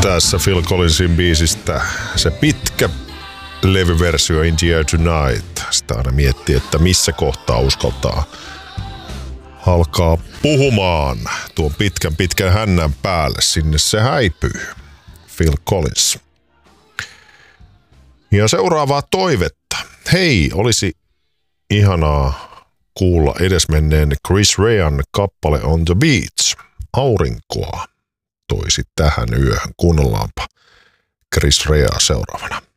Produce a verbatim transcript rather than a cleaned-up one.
tässä Phil Collinsin biisistä se pitkä levyversio In the Air Tonight. Sitä aina miettii, että missä kohtaa uskaltaa alkaa puhumaan tuon pitkän pitkän hännän päälle. Sinne se häipyy. Phil Collins. Ja seuraavaa toivetta. Hei, olisi ihanaa kuulla edesmenneen Chris Rean kappale On the Beach. Aurinkoa toisi tähän yöhön. Kuunnellaanpa Chris Rea seuraavana.